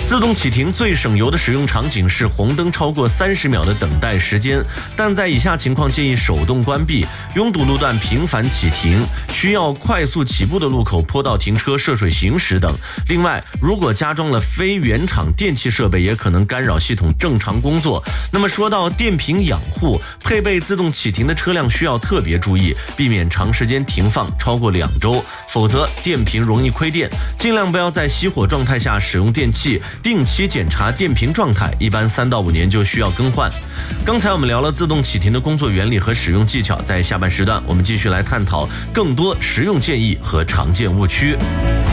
自动启停最省油的使用场景是红灯超过30秒的等待时间，但在以下情况建议手动关闭：拥堵路段频繁启停，需要快速起步的路口、坡道停车、涉水行驶等。另外，如果加装了非原厂电器设备，也可能干扰系统正常工作。那么说到电瓶养护，配备自动启停的车辆需要特别注意，避免长时间停放超过2周，否则电瓶容易亏电。尽量不要在熄火状态下使用电器，定期检查电瓶状态，一般3到5年就需要更换。刚才我们聊了自动启停的工作原理和使用技巧，在下半时段我们继续来探讨更多实用建议和常见误区。